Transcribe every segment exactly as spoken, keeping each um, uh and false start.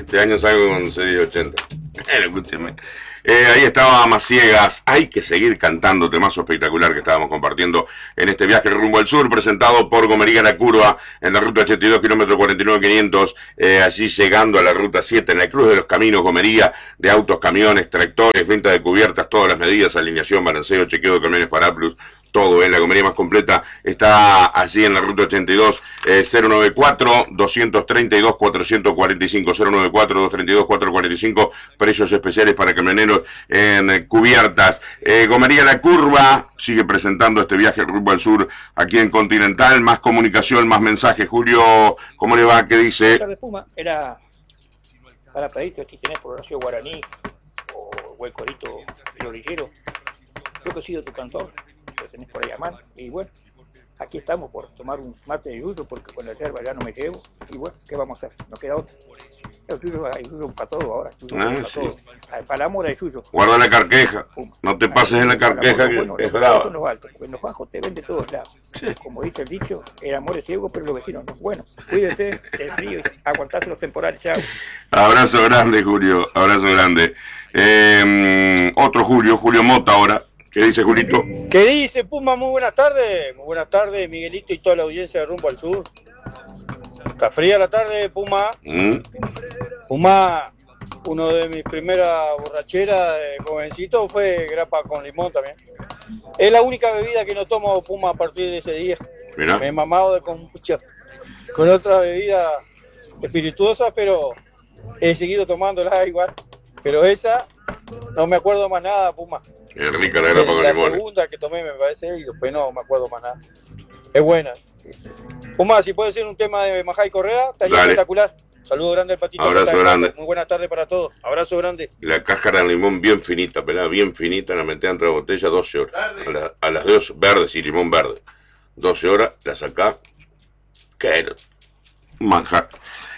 Este año salgo con seis ochenta. Bueno, escúcheme. Eh, ahí estaba Maciegas. Hay que seguir cantando, temazo espectacular que estábamos compartiendo en este viaje rumbo al sur, presentado por Gomería La Curva, en la ruta ochenta y dos, kilómetro cuarenta y nueve quinientos, eh, allí llegando a la ruta siete, en la cruz de los caminos. Gomería de autos, camiones, tractores, venta de cubiertas, todas las medidas, alineación, balanceo, chequeo de camiones Paraplus. Todo en la gomería más completa está allí en la ruta ochenta y dos, eh, cero noventa y cuatro, doscientos treinta y dos, cuatrocientos cuarenta y cinco, cero noventa y cuatro, doscientos treinta y dos, cuatrocientos cuarenta y cinco, precios especiales para camioneros en eh, cubiertas. Eh, Gomería La Curva sigue presentando este viaje rumbo al sur aquí en Continental. Más comunicación, más mensajes. Julio, ¿cómo le va? ¿Qué dice? De Puma era para pedirte si tenés por Horacio Guaraní o Huecorito Florillero. Yo que he sido tu cantor, lo tenés por ahí a mano. Y bueno, aquí estamos por tomar un mate de yuyo porque con la yerba ya no me llevo. Y bueno, ¿qué vamos a hacer? No queda otra. El yuyo hay yuyo para todo ahora. Yuyo Ah, para sí. todo. Para la mora hay yuyo. Guarda la carqueja. No te pases en la carqueja, que bueno, es los brava. son los altos, porque los bajos te ven de todos lados. Sí. Como dice el dicho, el amor es ciego, pero los vecinos no. Bueno, cuídate del frío y aguantarse los temporales. Chao. Abrazo grande, Julio. Abrazo grande. Eh, otro Julio, Julio Mota ahora. ¿Qué dice, Julito? ¿Qué dice, Puma? Muy buenas tardes. Muy buenas tardes, Miguelito y toda la audiencia de Rumbo al Sur. Está fría la tarde, Puma. ¿Mm? Puma, uno de mis primeras borracheras de jovencito fue grapa con limón también. Es la única bebida que no tomo, Puma, a partir de ese día. Mirá. Me he mamado de kombucha con otras bebidas espirituosas, pero he seguido tomándola igual. Pero esa, no me acuerdo más nada, Puma. Es rica la grapa con La limón. segunda que tomé me parece y después no me acuerdo más nada. Es buena. Puma, si puede ser un tema de Majá y Correa, estaría Dale. espectacular. Saludo grande al Patito. Abrazo que está grande. acá. Muy buena tarde para todos. Abrazo grande. La cáscara de limón bien finita, pelada, bien finita, la metés dentro de la botella doce horas. A, la- a las dos, verde, sí, limón verde. doce horas, la sacás. ¿Qué era? Manjar.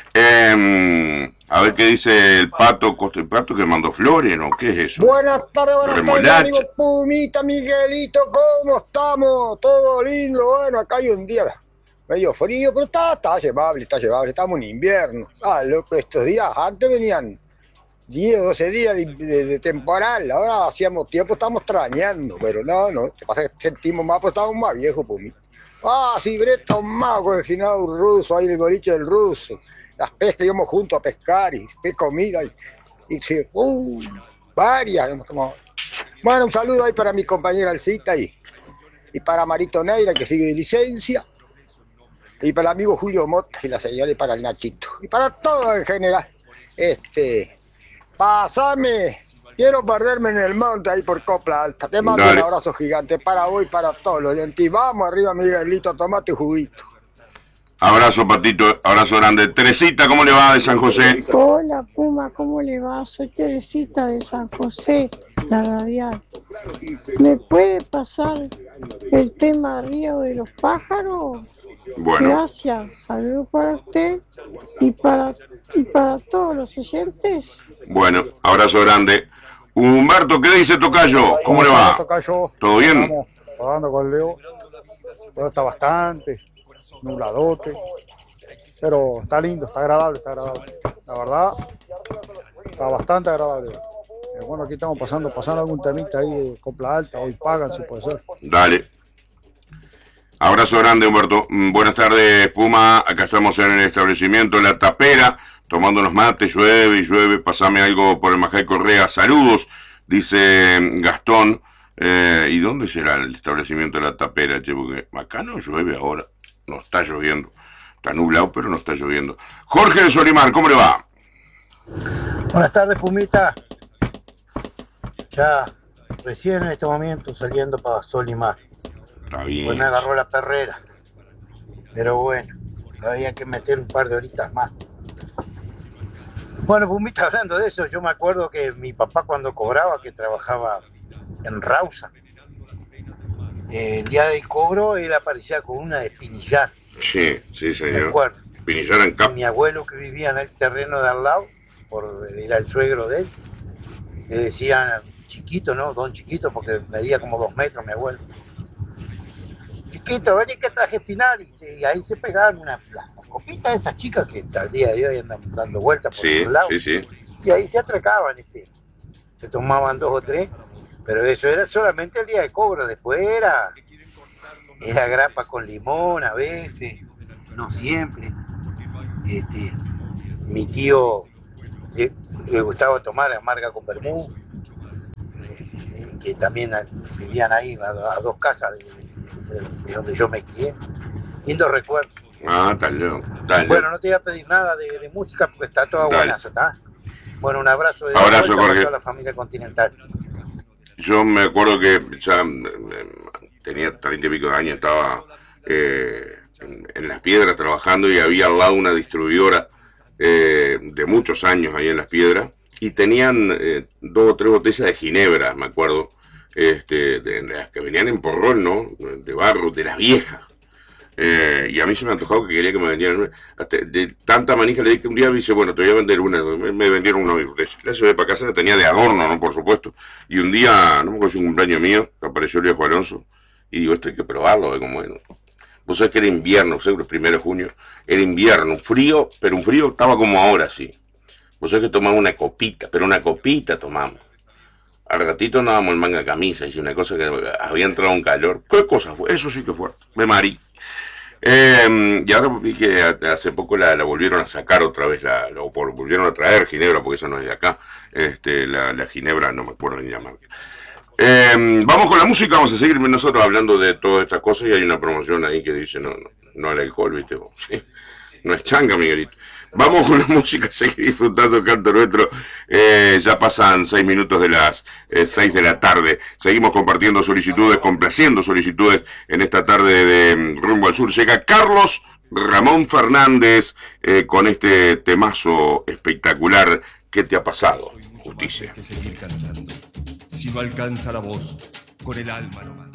Eh, a ver qué dice el Pato, Costa el Pato que mandó flores, ¿no? ¿Qué es eso? Buenas tardes, buenas Remolacha. tardes, amigo Pumita, Miguelito, ¿cómo estamos? Todo lindo, bueno, acá hay un día medio frío, pero está, está llevable, está llevable, estamos en invierno. Ah, loco, estos días, antes venían diez, doce días de, de- de temporal, ahora hacíamos tiempo, estamos extrañando, pero no, no, te pasa que sentimos más, pues estamos más viejos, Pumita. Ah, sí, Breton más con el final ruso, ahí el boliche del ruso. Las pescas íbamos juntos a pescar y pe comida y, y sí, uh, varias hemos tomado. Bueno, un saludo ahí para mi compañera Alcita y, y para Marito Neira que sigue de licencia y para el amigo Julio Mota y la señora y para el Nachito y para todo en general. Este, pasame, quiero perderme en el monte ahí por Copla Alta. Te mando Dale. un abrazo gigante para vos y para todos los oyentes. Vamos arriba, Miguelito, tomate juguito. Abrazo, Patito, abrazo grande. Teresita, ¿cómo le va de San José? Hola Puma, ¿cómo le va? Soy Teresita de San José, la radial. ¿Me puede pasar el tema Río de los Pájaros? Bueno, Gracias, saludos para usted y para, y para todos los oyentes. bueno, abrazo grande. Humberto, ¿qué dice Tocayo? ¿Cómo le va? Tocayo? ¿Todo bien? Estamos jugando con Leo. Todo está bastante nubladote. Pero está lindo, está agradable, está agradable. La verdad, está bastante agradable. Eh, bueno, aquí estamos pasando, pasando algún temita ahí de Copla Alta, hoy pagan si puede ser. Dale. Abrazo grande, Humberto. Mm, Buenas tardes, Puma. Acá estamos en el establecimiento La Tapera, tomando unos mates, llueve y llueve. Pasame algo por el Majá y Correa. Saludos, dice Gastón. Eh, ¿Y dónde será el establecimiento de La Tapera, che? Porque acá no llueve ahora. No está lloviendo. Está nublado, pero no está lloviendo. Jorge de Solimar, ¿cómo le va? Buenas tardes, Pumita. Ya recién en este momento saliendo para Sol y Mar. Está bien. Pues me agarró la perrera. Pero bueno, había que meter un par de horitas más. Bueno, Pumita, hablando de eso, yo me acuerdo que mi papá cuando cobraba, que trabajaba en Rausa, eh, el día del cobro él aparecía con una de espinillar. Sí, sí, Me señor. acuerdo. Pinillar en Y cap. mi abuelo que vivía en el terreno de al lado, por, era el suegro de él, le decían chiquito, ¿no? Don Chiquito, porque medía como dos metros mi abuelo. Chiquito, vení que traje espinal. Y, se- y ahí se pegaban una, las copitas de esas chicas que al día de hoy andan dando vueltas por Sí, todos lados. sí, sí. Y ahí se atracaban, este, se tomaban dos o tres, pero eso era solamente el día de cobro, después era, era grapa con limón a veces, no siempre. Este, mi tío le, le gustaba tomar amarga con vermú, eh, que también vivían ahí a, a dos casas de, de, de donde yo me crié. Lindo recuerdo. Ah, tal vez, tal vez. Bueno, no te voy a pedir nada de, de música porque está todo buenazo, ¿está? Bueno, un abrazo de Abrazo, vuelta para Jorge. toda la familia Continental. Yo me acuerdo que ya eh, tenía treinta y pico de años, estaba eh, en, en Las Piedras trabajando y había al lado una distribuidora eh, de muchos años ahí en Las Piedras y tenían eh, dos o tres botellas de ginebra, me acuerdo, este, de las que venían en porrón, ¿no? De barro, de las viejas. Eh, y a mí se me antojaba que quería que me vendieran hasta de tanta manija. Le dije un día, me dice, bueno, te voy a vender una. Me, me vendieron una, la llevé para casa, la tenía de adorno, ¿no? Por supuesto. Y un día, no me acuerdo si un cumpleaños mío, que apareció el viejo Alonso, y digo, esto hay que probarlo, de cómo es. Vos sabés que era invierno, seguro, el primero de junio, era invierno, un frío, pero un frío estaba como ahora, sí. Vos sabés que tomamos una copita, pero una copita tomamos. Al ratito no dábamos el manga camisa, y una cosa que había entrado un calor. ¿Qué cosa fue? Eso sí que fue. Me marí. Eh, y ahora vi que hace poco la, la volvieron a sacar otra vez, la, la volvieron a traer Ginebra, porque esa no es de acá. Este, la, la Ginebra, no me acuerdo ni la marca. Eh, vamos con la música, vamos a seguir nosotros hablando de todas estas cosas y hay una promoción ahí que dice no, no, no al alcohol, ¿viste? ¿Sí? No es changa, Miguelito. Vamos con la música, seguir disfrutando el canto nuestro. Eh, ya pasan seis minutos de las eh, seis de la tarde. Seguimos compartiendo solicitudes, complaciendo solicitudes en esta tarde de Rumbo al Sur. Llega Carlos Ramón Fernández eh, con este temazo espectacular. ¿Qué te ha pasado? Justicia. Que seguir cantando. Si no alcanza la voz, con el alma nomás.